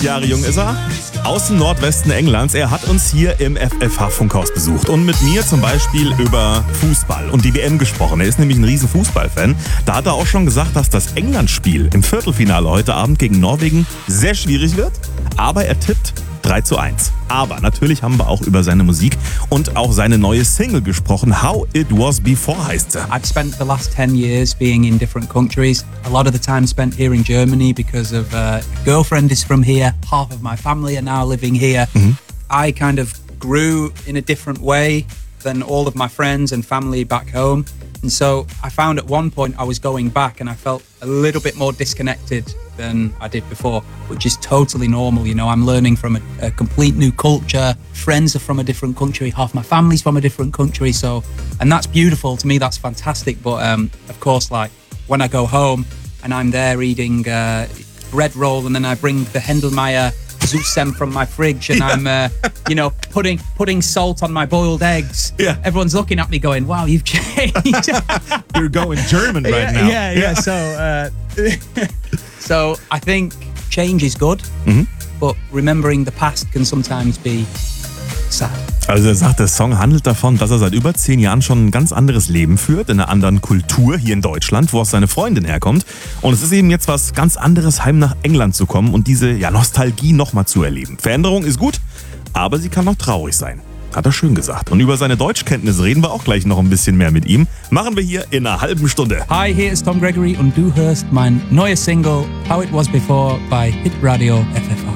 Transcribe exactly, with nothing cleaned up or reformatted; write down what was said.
Jahre jung ist er. Aus dem Nordwesten Englands. Er hat uns hier im F F H-Funkhaus besucht und mit mir zum Beispiel über Fußball und die W M gesprochen. Er ist nämlich ein riesen Fußballfan. Da hat er auch schon gesagt, dass das England-Spiel im Viertelfinale heute Abend gegen Norwegen sehr schwierig wird. Aber er tippt drei zu eins. Aber natürlich haben wir auch über seine Musik und auch seine neue Single gesprochen. How It Was Before heißt sie. I've spent the last ten years being in different countries. A lot of the time spent here in Germany because of uh, a girlfriend is from here. Half of my family are now living here. Mhm. I kind of grew in a different way than all of my friends and family back home. And so I found at one point I was going back and I felt a little bit more disconnected than I did before, which is totally normal. You know, I'm learning from a, a complete new culture. Friends are from a different country. Half my family's from a different country. So, and that's beautiful. To me, that's fantastic. But um, of course, like when I go home and I'm there eating uh, bread roll and then I bring the Händelmeier Zusem from my fridge and yeah. I'm, uh, you know, putting putting salt on my boiled eggs. Yeah. Everyone's looking at me going, wow, you've changed. You're going German right yeah, now. Yeah, yeah. yeah. So, uh, so I think change is good, Mhm. but remembering the past can sometimes be sad. Also er sagt, der Song handelt davon, dass er seit über zehn Jahren schon ein ganz anderes Leben führt, in einer anderen Kultur hier in Deutschland, wo auch seine Freundin herkommt. Und es ist eben jetzt was ganz anderes, heim nach England zu kommen und diese ja, Nostalgie nochmal zu erleben. Veränderung ist gut, aber sie kann auch traurig sein. Hat er schön gesagt. Und über seine Deutschkenntnisse reden wir auch gleich noch ein bisschen mehr mit ihm. Machen wir hier in einer halben Stunde. Hi, hier ist Tom Gregory und du hörst mein neues Single How It Was Before bei Hit Radio F F H.